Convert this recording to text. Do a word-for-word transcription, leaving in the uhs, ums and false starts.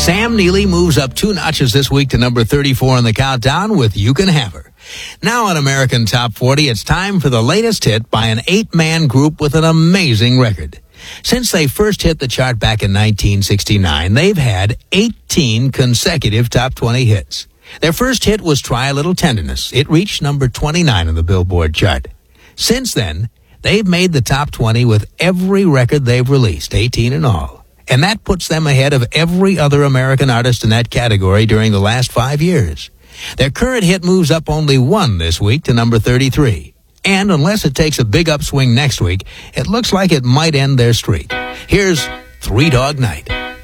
Sam Neely moves up two notches this week to number thirty-four in the countdown with You Can Have Her. Now on American Top forty, it's time for the latest hit by an eight-man group with an amazing record. Since they first hit the chart back in nineteen sixty-nine, they've had eighteen consecutive top twenty hits. Their first hit was Try a Little Tenderness. It reached number twenty-nine on the Billboard chart. Since then, they've made the top twenty with every record they've released, eighteen in all. And that puts them ahead of every other American artist in that category during the last five years. Their current hit moves up only one this week to number thirty-three. And unless it takes a big upswing next week, it looks like it might end their streak. Here's Three Dog Night.